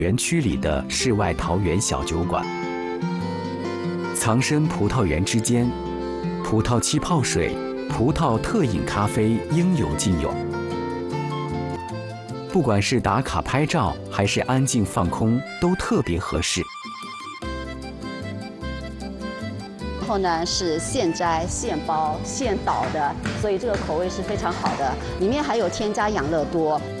园区里的世外桃源小酒馆，藏身葡萄园之间，葡萄气泡水、葡萄特饮咖啡应有尽有。不管是打卡拍照，还是安静放空，都特别合适。 然后呢是现摘、现包、现捣的，所以这个口味是非常好的。里面还有添加养乐多。